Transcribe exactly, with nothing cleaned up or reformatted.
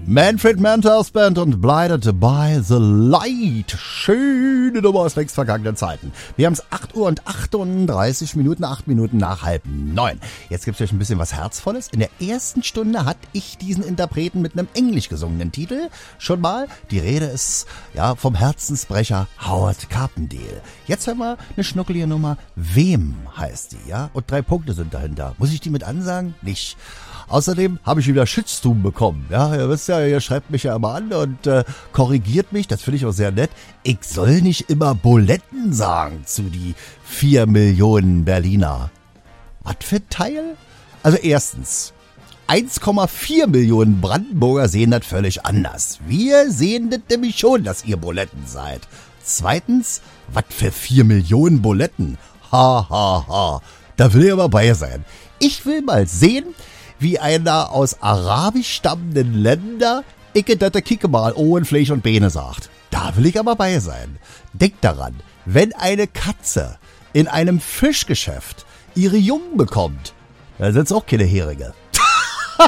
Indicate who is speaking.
Speaker 1: Manfred Mantles Band und Blinded by the Light. Schöne Nummer aus längst vergangenen Zeiten. Wir haben es acht Uhr und achtunddreißig Minuten, acht Minuten nach halb neun. Jetzt gibt's euch ein bisschen was Herzvolles. In der ersten Stunde hatte ich diesen Interpreten mit einem englisch gesungenen Titel schon mal. Die Rede ist ja vom Herzensbrecher Howard Carpendale. Jetzt hören wir eine schnuckelige Nummer. Wem heißt die, ja? Und drei Punkte sind dahinter. Muss ich die mit ansagen? Nicht. Außerdem habe ich wieder Shitstorm bekommen. Ja, ihr wisst ja, ihr schreibt mich ja immer an und äh, korrigiert mich. Das finde ich auch sehr nett. Ich soll nicht immer Buletten sagen zu die vier Millionen Berliner. Was für Teil? Also erstens, eins Komma vier Millionen Brandenburger sehen das völlig anders. Wir sehen das nämlich schon, dass ihr Buletten seid. Zweitens, was für vier Millionen Buletten? Ha, ha, ha. Da will ich aber bei sein. Ich will mal sehen, wie einer aus arabisch stammenden Ländern Icke datte Kicke mal Ohren, Fleisch und Beine sagt. Da will ich aber bei sein. Denkt daran, wenn eine Katze in einem Fischgeschäft ihre Jungen bekommt, dann sind's auch keine Heringe.